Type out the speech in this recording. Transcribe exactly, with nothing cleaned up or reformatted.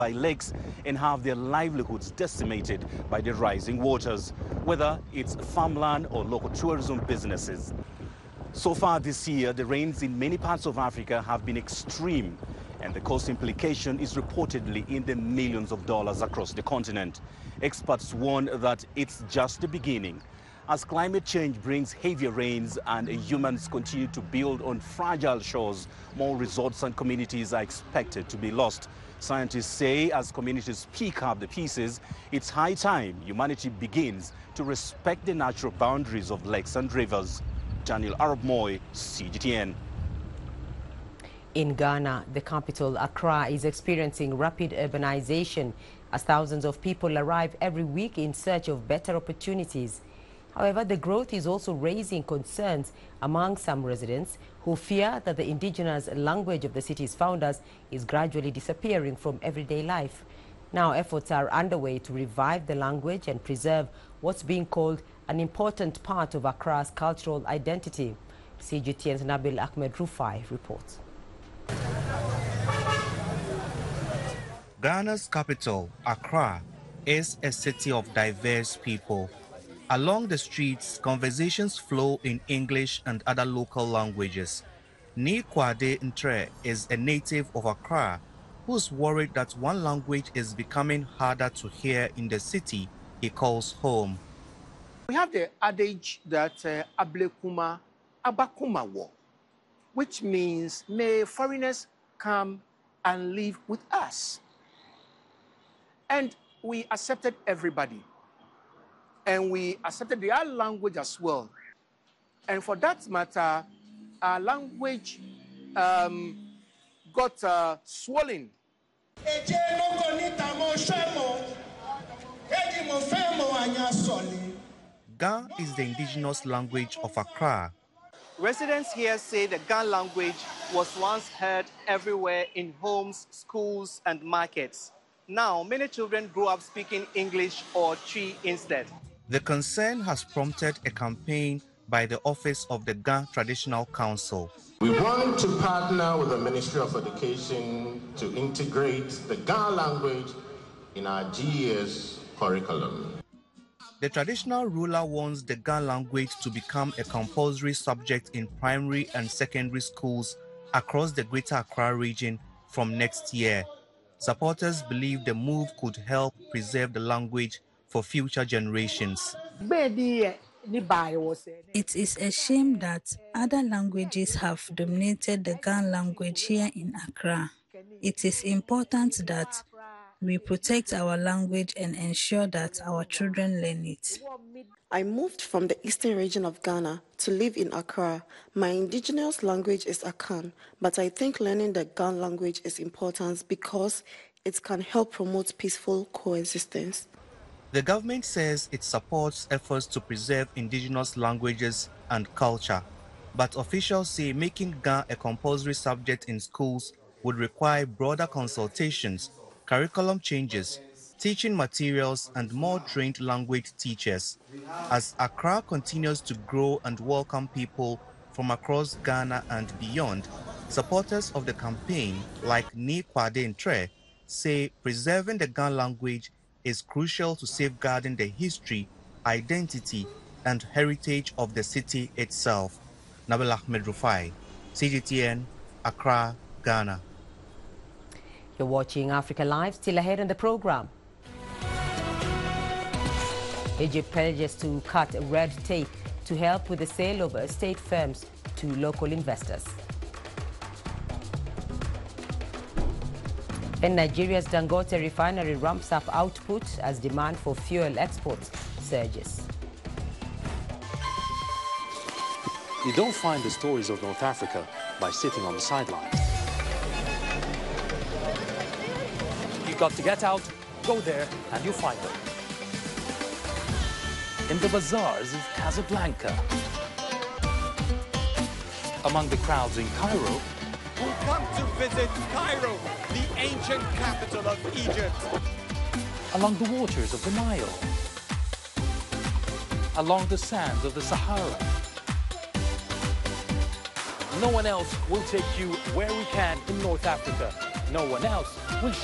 by lakes and have their livelihoods decimated by the rising waters, whether it's farmland or local tourism businesses. So far this year, the rains in many parts of Africa have been extreme, and the cost implication is reportedly in the millions of dollars across the continent. Experts warn that it's just the beginning. As climate change brings heavier rains and humans continue to build on fragile shores, more resorts and communities are expected to be lost. Scientists say as communities pick up the pieces, it's high time humanity begins to respect the natural boundaries of lakes and rivers. Daniel Arab Moy, C G T N. In Ghana, the capital, Accra, is experiencing rapid urbanization as thousands of people arrive every week in search of better opportunities. However, the growth is also raising concerns among some residents who fear that the indigenous language of the city's founders is gradually disappearing from everyday life. Now, efforts are underway to revive the language and preserve what's being called an important part of Accra's cultural identity. C G T N's Nabil Ahmed Rufai reports. Ghana's capital, Accra, is a city of diverse people. Along the streets, conversations flow in English and other local languages. Ni Kwade Ntre is a native of Accra who's worried that one language is becoming harder to hear in the city he calls home. We have the adage that uh, Ablekuma Abakuma wo, which means may foreigners come and live with us. And we accepted everybody. And we accepted their language as well. And for that matter, our language um, got uh, swollen. Ga is the indigenous language of Accra. Residents here say the Ga language was once heard everywhere in homes, schools, and markets. Now, many children grow up speaking English or Twi instead. The concern has prompted a campaign by the Office of the Ga Traditional Council. We want to partner with the Ministry of Education to integrate the Ga language in our G E S curriculum. The traditional ruler wants the Ga language to become a compulsory subject in primary and secondary schools across the Greater Accra region from next year. Supporters believe the move could help preserve the language for future generations. It is a shame that other languages have dominated the Ga language here in Accra. It is important that we protect our language and ensure that our children learn it. I moved from the eastern region of Ghana to live in Accra. My indigenous language is Akan, but I think learning the Ga language is important because it can help promote peaceful coexistence. The government says it supports efforts to preserve indigenous languages and culture, but officials say making Ga a compulsory subject in schools would require broader consultations, curriculum changes, teaching materials, and more trained language teachers. As Accra continues to grow and welcome people from across Ghana and beyond, supporters of the campaign, like Ni Kwade Ntre, say preserving the Ga language is crucial to safeguarding the history, identity, and heritage of the city itself. Nabil Ahmed Rufai, C G T N, Accra, Ghana. You're watching Africa Live. Still ahead on the program. Egypt pledges to cut red tape to help with the sale of state firms to local investors. And Nigeria's Dangote refinery ramps up output as demand for fuel exports surges. You don't find the stories of North Africa by sitting on the sidelines. You've got to get out, go there, and you'll find them. In the bazaars of Casablanca. Among the crowds in Cairo. Who come to visit Cairo, the ancient capital of Egypt. Along the waters of the Nile. Along the sands of the Sahara. No one else will take you where we can in North Africa. No one else